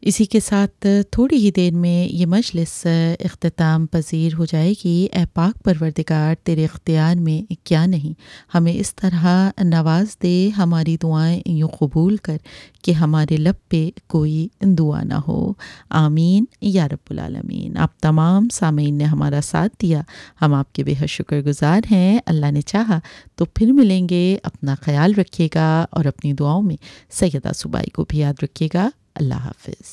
इसी के साथ थोड़ी ही देर में ये मजलिस इख्तिताम पज़ीर हो जाएगी। ए पाक परवरदिगार तेरे इख्तियार में क्या नहीं, हमें इस तरह नवाज़ दे, हमारी दुआएं यूँ कबूल कर कि हमारे लब पे कोई दुआ ना हो। आमीन या रब्बुल आलमीन। आप तमाम सामीन ने हमारा साथ दिया, हम आपके बेहद शुक्रगुज़ार हैं। अल्लाह ने चाहा तो फिर मिलेंगे। अपना ख्याल रखिएगा और अपनी दुआओं में सैयदा सुबाई को भी याद रखिएगा। अल्लाह हाफ़िज़।